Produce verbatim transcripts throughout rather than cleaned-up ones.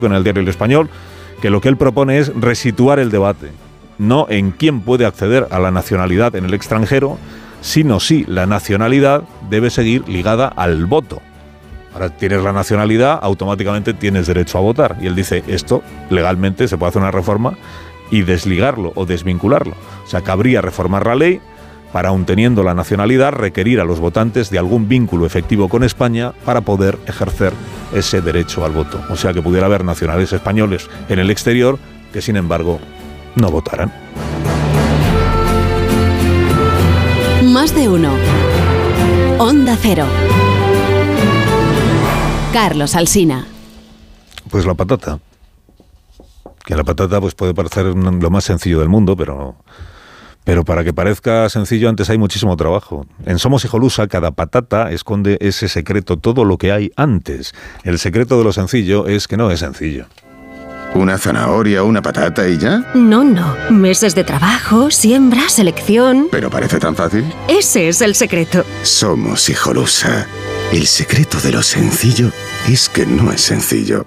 en el diario El Español, que lo que él propone es resituar el debate, no en quién puede acceder a la nacionalidad en el extranjero, sino si la nacionalidad debe seguir ligada al voto. Ahora tienes la nacionalidad, automáticamente tienes derecho a votar. Y él dice, esto legalmente se puede hacer una reforma y desligarlo o desvincularlo. O sea, cabría reformar la ley para, aun teniendo la nacionalidad, requerir a los votantes de algún vínculo efectivo con España para poder ejercer ese derecho al voto. O sea, que pudiera haber nacionales españoles en el exterior que, sin embargo, no votaran. Más de uno. Onda Cero. Carlos Alsina. Pues la patata. Que la patata pues puede parecer lo más sencillo del mundo, pero... Pero para que parezca sencillo, antes hay muchísimo trabajo. En Somos Hijolusa, cada patata esconde ese secreto, todo lo que hay antes. El secreto de lo sencillo es que no es sencillo. ¿Una zanahoria, una patata y ya? No, no. Meses de trabajo, siembra, selección... ¿Pero parece tan fácil? Ese es el secreto. Somos Hijolusa. El secreto de lo sencillo es que no es sencillo.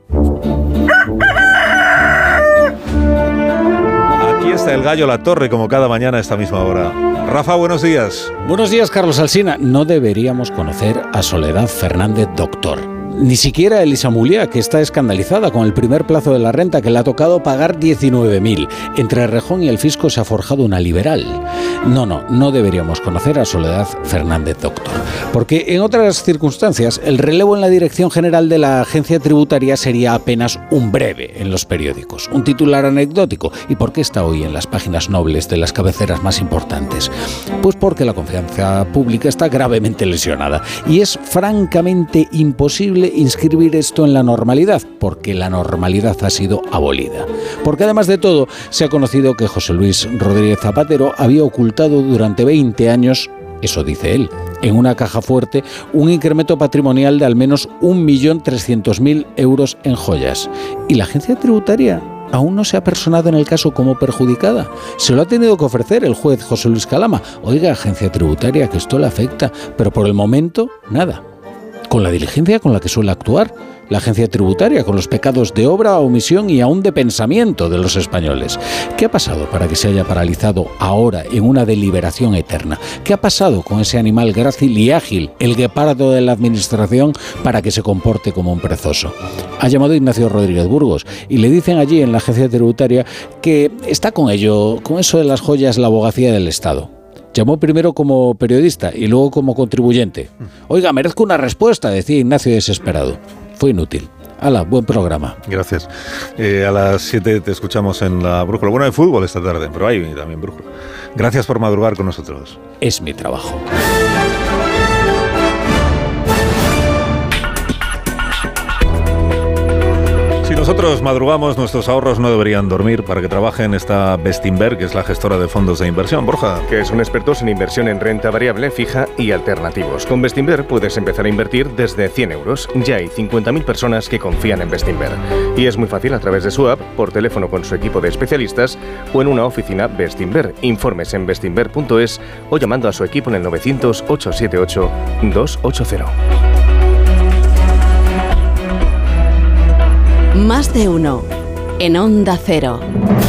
Aquí está el gallo La Torre, como cada mañana a esta misma hora. Rafa, buenos días. Buenos días, Carlos Alsina. No deberíamos conocer a Soledad Fernández Doctor. Ni siquiera Elisa Mulia, que está escandalizada con el primer plazo de la renta, que le ha tocado pagar diecinueve mil. Entre Rejón y el fisco se ha forjado una liberal. No, no, no deberíamos conocer a Soledad Fernández Doctor. Porque en otras circunstancias, el relevo en la dirección general de la agencia tributaria sería apenas un breve en los periódicos. Un titular anecdótico. ¿Y por qué está hoy en las páginas nobles de las cabeceras más importantes? Pues porque la confianza pública está gravemente lesionada. Y es francamente imposible inscribir esto en la normalidad, porque la normalidad ha sido abolida. Porque además de todo, se ha conocido que José Luis Rodríguez Zapatero había ocultado durante veinte años, eso dice él, en una caja fuerte, un incremento patrimonial de al menos un millón trescientos mil euros en joyas. Y la agencia tributaria aún no se ha personado en el caso como perjudicada. Se lo ha tenido que ofrecer el juez José Luis Calama. Oiga, agencia tributaria, que esto le afecta, pero por el momento, nada. Con la diligencia con la que suele actuar la agencia tributaria, con los pecados de obra, omisión y aún de pensamiento de los españoles. ¿Qué ha pasado para que se haya paralizado ahora en una deliberación eterna? ¿Qué ha pasado con ese animal grácil y ágil, el guepardo de la administración, para que se comporte como un perezoso? Ha llamado Ignacio Rodríguez Burgos y le dicen allí en la agencia tributaria que está con ello, con eso de las joyas, la abogacía del Estado. Llamó primero como periodista y luego como contribuyente. Oiga, merezco una respuesta, decía Ignacio desesperado. Fue inútil. Hala, buen programa. Gracias. Eh, a las siete te escuchamos en la Brújula. Bueno, hay fútbol esta tarde, pero hay también Brújula. Gracias por madrugar con nosotros. Es mi trabajo. Si nosotros madrugamos, nuestros ahorros no deberían dormir. Para que trabajen está Bestinver, que es la gestora de fondos de inversión. Borja. Que son expertos en inversión en renta variable, fija y alternativos. Con Bestinver puedes empezar a invertir desde cien euros. Ya hay cincuenta mil personas que confían en Bestinver. Y es muy fácil a través de su app, por teléfono con su equipo de especialistas o en una oficina Bestinver. Informes en bestinver punto es o llamando a su equipo en el novecientos, ochocientos setenta y ocho, doscientos ochenta. Más de uno en Onda Cero.